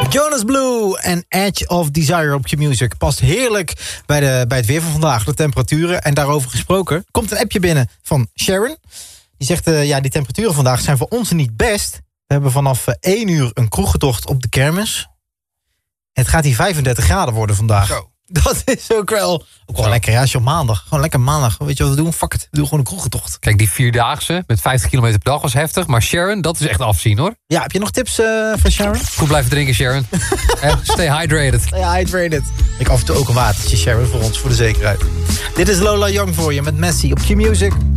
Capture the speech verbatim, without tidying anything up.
Jonas Blue en Edge of Desire op Q-Music. Past heerlijk bij, de, bij het weer van vandaag, de temperaturen. En daarover gesproken, komt een appje binnen van Sharon. Die zegt, uh, ja, die temperaturen vandaag zijn voor ons niet best. We hebben vanaf uh, één uur een kroegentocht op de kermis. Het gaat hier vijfendertig graden worden vandaag. Zo. Dat is ook wel, ook wel lekker, ja, als je op maandag. Gewoon lekker maandag, weet je wat we doen? Fuck it, we doen gewoon een kroegentocht. Kijk, die vierdaagse met vijftig kilometer per dag was heftig. Maar Sharon, dat is echt afzien, hoor. Ja, heb je nog tips uh, van Sharon? Goed blijven drinken, Sharon. eh, stay hydrated. Stay hydrated. Ik af en toe ook een watertje, Sharon, voor ons, voor de zekerheid. Dit is Lola Young voor je met Messi op Q-Music.